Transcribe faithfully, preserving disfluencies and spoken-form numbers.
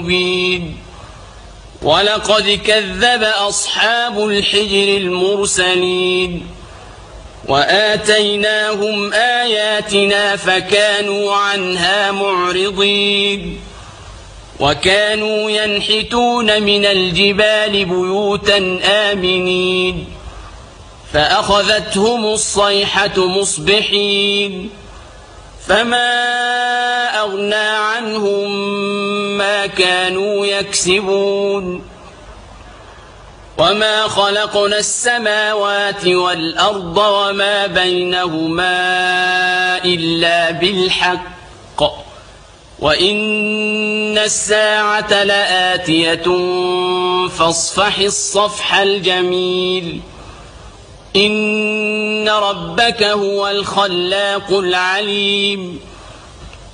مبين. ولقد كذب أصحاب الحجر المرسلين وآتيناهم آياتنا فكانوا عنها معرضين. وكانوا ينحتون من الجبال بيوتا آمنين فأخذتهم الصيحة مصبحين فما أغنى عنهم ما كانوا يكسبون. وما خلقنا السماوات والأرض وما بينهما إلا بالحق وإن الساعة لآتية فاصفح الصفح الجميل. إن ربك هو الخلاق العليم.